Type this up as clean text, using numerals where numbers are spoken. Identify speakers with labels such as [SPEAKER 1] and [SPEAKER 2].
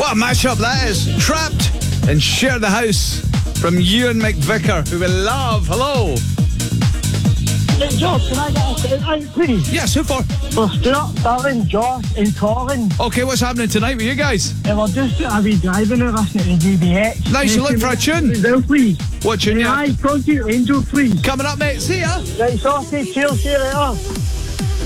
[SPEAKER 1] What a mashup that is. Trapped and Share the House from Ewan McVicker, who we love. Hello.
[SPEAKER 2] Hey, Josh, can I get a shout out, please?
[SPEAKER 1] Yes, who for?
[SPEAKER 2] For Stuart, Darren, Josh and Colin.
[SPEAKER 1] Okay, what's happening tonight with you guys?
[SPEAKER 2] And we're just a wee driving and listening to GBX.
[SPEAKER 1] Nice, you look for a tune?
[SPEAKER 2] Well, please.
[SPEAKER 1] What tune, yeah?
[SPEAKER 2] Aye, Concrete Angel, please.
[SPEAKER 1] Coming up, mate. See ya.
[SPEAKER 2] Right, sausage, cheers, see you later.